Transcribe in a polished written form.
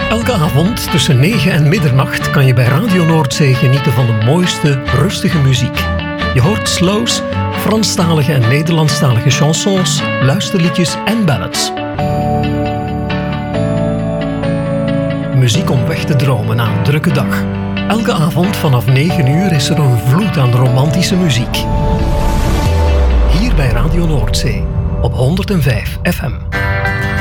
Elke avond tussen 9 en middernacht kan je bij Radio Noordzee genieten van de mooiste, rustige muziek. Je hoort slows, Franstalige en Nederlandstalige chansons, luisterliedjes en ballads. Muziek om weg te dromen na een drukke dag. Elke avond vanaf 9 uur is er een vloed aan romantische muziek. Hier bij Radio Noordzee op 105 FM.